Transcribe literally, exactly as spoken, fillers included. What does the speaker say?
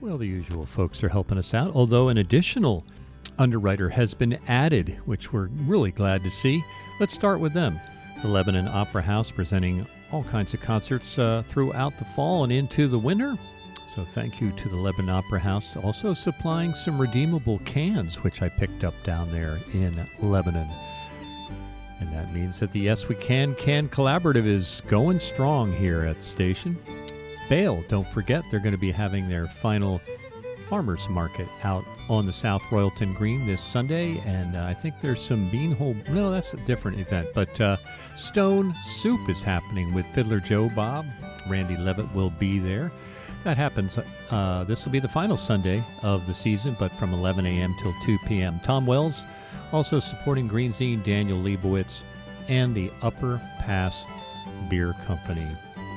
Well, the usual folks are helping us out, although an additional underwriter has been added, which we're really glad to see. Let's start with them. The Lebanon Opera House presenting all kinds of concerts uh, throughout the fall and into the winter. So thank you to the Lebanon Opera House, also supplying some redeemable cans, which I picked up down there in Lebanon. And that means that the Yes We Can Can Collaborative is going strong here at the station. Bale, don't forget, they're going to be having their final farmers market out on the South Royalton Green this Sunday, and uh, I think there's some beanhole, no, that's a different event, but uh, Stone Soup is happening with Fiddler Joe Bob. Randy Levitt will be there. That happens, uh, this will be the final Sunday of the season, but from eleven a.m. till two p.m. Tom Wells also supporting Green Zine, Daniel Leibowitz, and the Upper Pass Beer Company.